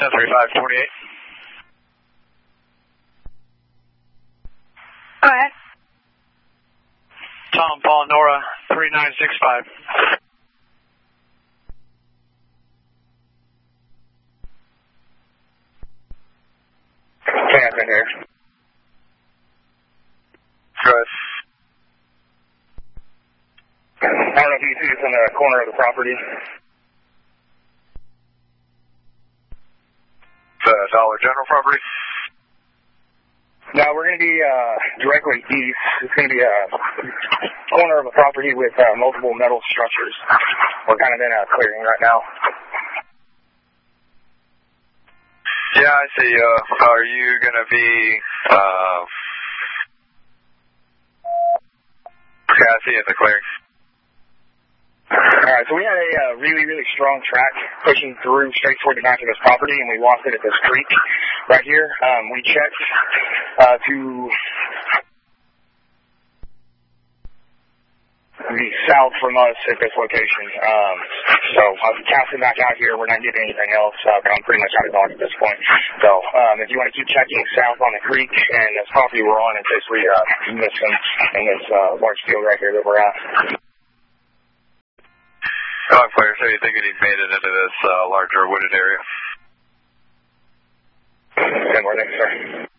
103528. Go ahead. Tom, Paul, Nora, 3965. Camp in here. Good. I don't know if you see this in the corner of the property. The Dollar General property? No, we're going to be directly east. It's going to be a corner of a property with multiple metal structures. We're kind of in a clearing right now. Yeah, I see. Are you going to be... Okay, I see at the clearing. Alright, so we had a really, really strong track pushing through straight toward the back of this property, and we lost it at this creek right here. We checked to the south from us at this location. So I was casting back out here. We're not getting anything else. I'm pretty much out of dodge at this point. So if you want to keep checking south on the creek and this property we're on in case we miss them in this large field right here that we're at. Clear, so you thinking he made it into this larger wooded area? Good morning, sir.